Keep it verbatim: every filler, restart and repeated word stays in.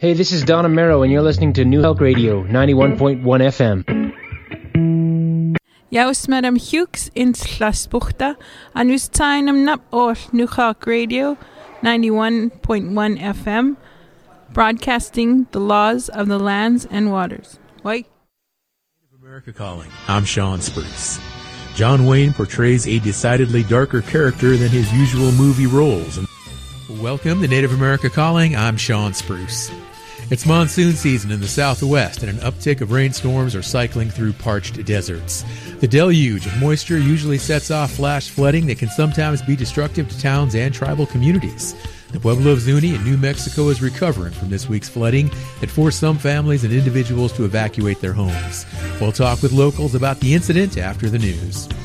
Hey, this is Don Amero, and you're listening to New Help Radio, ninety-one point one F M. Jaus Madam Hughes in Slasbuchta, and us time am nap or New Help Radio, ninety-one point one F M, broadcasting the laws of the lands and waters. Wait. Native America Calling. I'm Sean Spruce. John Wayne portrays a decidedly darker character than his usual movie roles. Welcome to Native America Calling. I'm Sean Spruce. It's monsoon season in the southwest, and an uptick of rainstorms are cycling through parched deserts. The deluge of moisture usually sets off flash flooding that can sometimes be destructive to towns and tribal communities. The Pueblo of Zuni in New Mexico is recovering from this week's flooding that forced some families and individuals to evacuate their homes. We'll talk with locals about the incident after the news.